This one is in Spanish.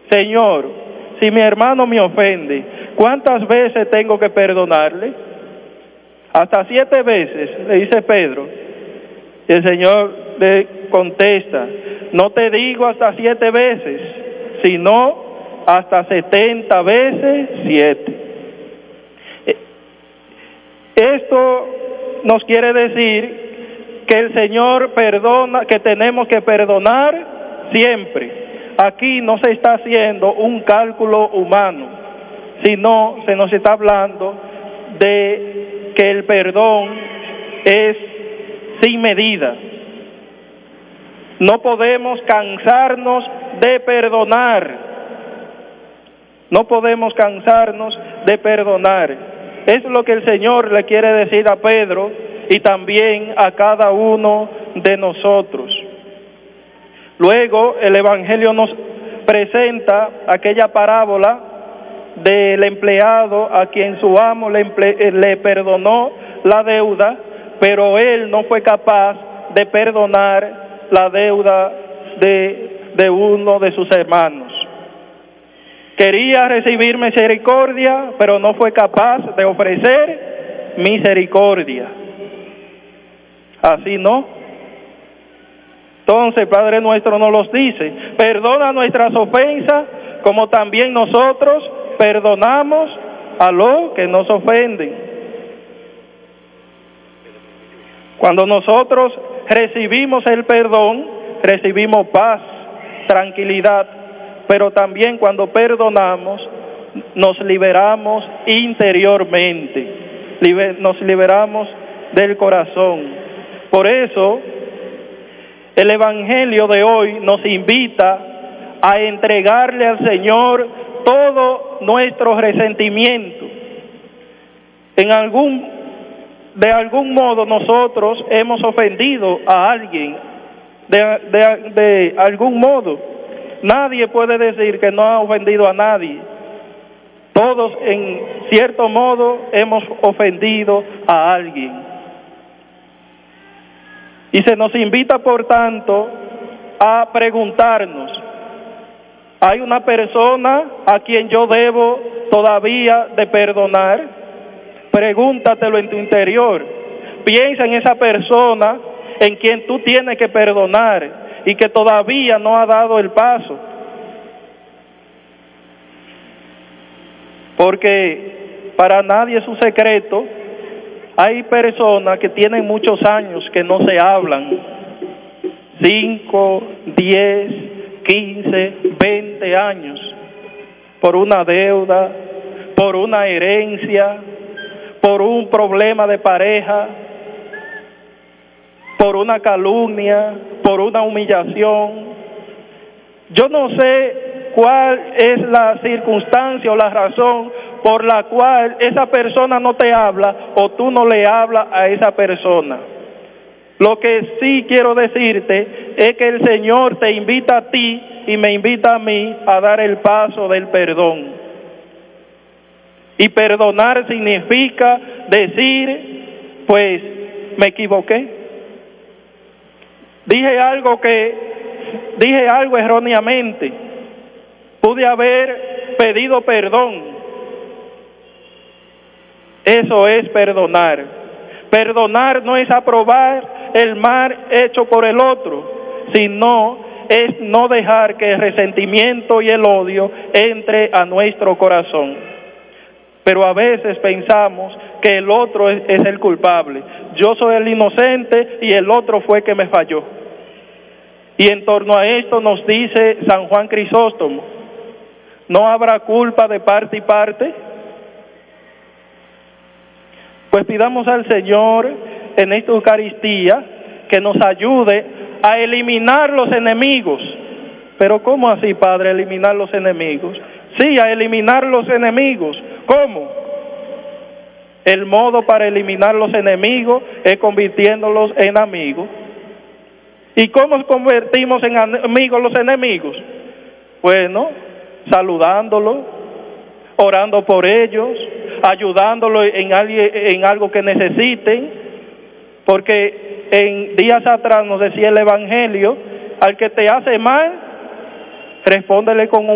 Señor, si mi hermano me ofende, ¿cuántas veces tengo que perdonarle? Hasta 7 veces, le dice Pedro. Y el Señor le contesta, no te digo hasta 7 veces, sino hasta 70 veces 7. Esto nos quiere decir que el Señor perdona, que tenemos que perdonar siempre. Aquí no se está haciendo un cálculo humano, sino se nos está hablando de que el perdón es sin medida. No podemos cansarnos de perdonar. No podemos cansarnos de perdonar. Es lo que el Señor le quiere decir a Pedro y también a cada uno de nosotros. Luego el Evangelio nos presenta aquella parábola del empleado a quien su amo le perdonó la deuda, pero él no fue capaz de perdonar la deuda de uno de sus hermanos. Quería recibir misericordia, pero no fue capaz de ofrecer misericordia. Así no. Entonces, Padre nuestro nos los dice, perdona nuestras ofensas, como también nosotros perdonamos a los que nos ofenden. Cuando nosotros recibimos el perdón, recibimos paz, tranquilidad, pero también cuando perdonamos, nos liberamos interiormente, nos liberamos del corazón. Por eso, el Evangelio de hoy nos invita a entregarle al Señor todo nuestro resentimiento. De algún modo nosotros hemos ofendido a alguien, de algún modo. Nadie puede decir que no ha ofendido a nadie. Todos en cierto modo hemos ofendido a alguien. Y se nos invita, por tanto, a preguntarnos, ¿hay una persona a quien yo debo todavía de perdonar? Pregúntatelo en tu interior. Piensa en esa persona en quien tú tienes que perdonar y que todavía no ha dado el paso. Porque para nadie es un secreto, hay personas que tienen muchos años que no se hablan, 5, 10, 15, 20 años, por una deuda, por una herencia, por un problema de pareja, por una calumnia, por una humillación. Yo no sé cuál es la circunstancia o la razón por la cual esa persona no te habla o tú no le hablas a esa persona. Lo que sí quiero decirte es que el Señor te invita a ti y me invita a mí a dar el paso del perdón. Y perdonar significa decir, pues, me equivoqué. Dije algo erróneamente. Pude haber pedido perdón. Eso es perdonar. Perdonar no es aprobar el mal hecho por el otro, sino es no dejar que el resentimiento y el odio entre a nuestro corazón. Pero a veces pensamos que el otro es el culpable. Yo soy el inocente y el otro fue que me falló. Y en torno a esto nos dice San Juan Crisóstomo, ¿no habrá culpa de parte y parte? Pues pidamos al Señor en esta Eucaristía que nos ayude a eliminar los enemigos. Pero ¿cómo así, Padre, eliminar los enemigos? Sí, a eliminar los enemigos. ¿Cómo? El modo para eliminar los enemigos es convirtiéndolos en amigos. ¿Y cómo convertimos en amigos los enemigos? Bueno, saludándolos, orando por ellos, ayudándolos en algo que necesiten, porque en días atrás nos decía el Evangelio, al que te hace mal, respóndele con